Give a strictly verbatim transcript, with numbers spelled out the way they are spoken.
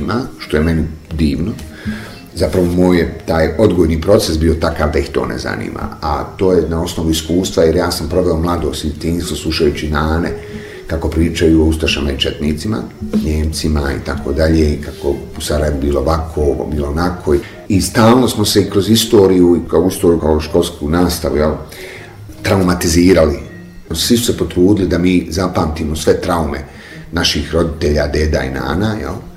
njima, što je meni divno. Zapravo moj je taj odgojni proces bio takav da ih to ne zanima, a to je na osnovu iskustva, jer ja sam proveo mladost i djetinjstvo slušajući Nane kako pričaju o ustašama i četnicima, Njemcima i tako dalje, i kako u Sarajevu bilo ovako, ovo bilo onako. I stalno smo se i kroz istoriju i kao istoriju, kao školsku nastavu, jel, traumatizirali. Svi su se potrudili da mi zapamtimo sve traume naših roditelja, deda i nana, jel?